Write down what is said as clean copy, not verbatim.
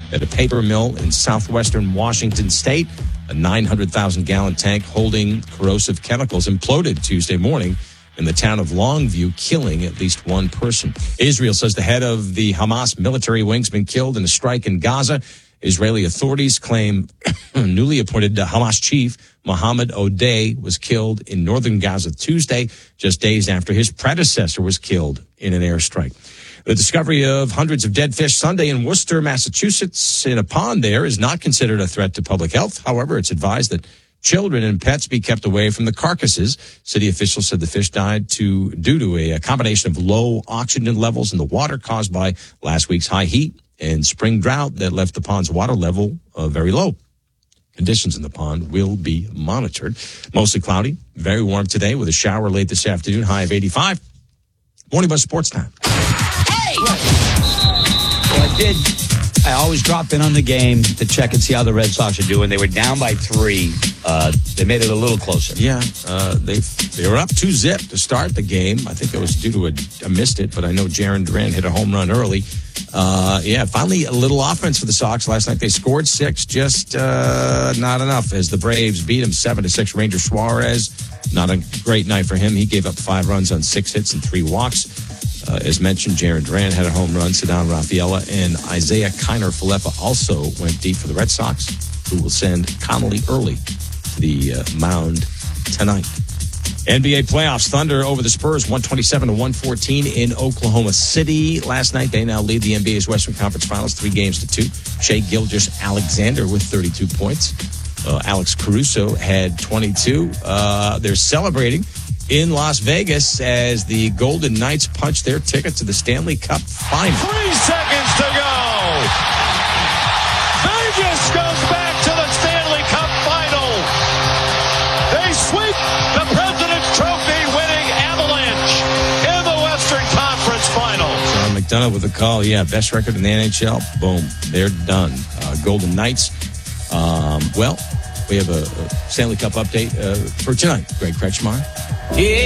at a paper mill in southwestern Washington state. A 900,000-gallon tank holding corrosive chemicals imploded Tuesday morning in the town of Longview, killing at least one person. Israel says the head of the Hamas military wing's been killed in a strike in Gaza. Israeli authorities claim newly appointed Hamas chief Mohammed Odeh was killed in northern Gaza Tuesday, just days after his predecessor was killed in an airstrike. The discovery of hundreds of dead fish Sunday in Worcester, Massachusetts, in a pond there is not considered a threat to public health. However, it's advised that children and pets be kept away from the carcasses. City officials said the fish died due to a combination of low oxygen levels in the water caused by last week's high heat and spring drought that left the pond's water level very low. Conditions in the pond will be monitored. Mostly cloudy, very warm today with a shower late this afternoon, high of 85. Morning Buzz Sports Time. I always drop in on the game to check and see how the Red Sox are doing. They were down by 3. They made it a little closer. Yeah, they were up 2-0 to start the game. I think that was due to a missed it, but I know Jarren Duran hit a home run early. Finally a little offense for the Sox. Last night they scored 6, just not enough as the Braves beat them 7-6. Ranger Suarez, not a great night for him. He gave up 5 runs on 6 hits and 3 walks. As mentioned, Jarren Duran had a home run. Ceddanne Rafaela and Isaiah Kiner-Falefa also went deep for the Red Sox, who will send Connolly early to the mound tonight. NBA playoffs, Thunder over the Spurs, 127-114 in Oklahoma City. Last night, they now lead the NBA's Western Conference Finals 3-2. Shai Gilgeous-Alexander with 32 points. Alex Caruso had 22. They're celebrating in Las Vegas as the Golden Knights punch their ticket to the Stanley Cup Final. 3 seconds to go. Vegas goes back to the Stanley Cup Final. They sweep the President's Trophy winning Avalanche in the Western Conference Final. John McDonough with a call. Yeah, best record in the NHL. Boom. They're done. Golden Knights. We have a Stanley Cup update for tonight. Greg Kretschmar. Yeah.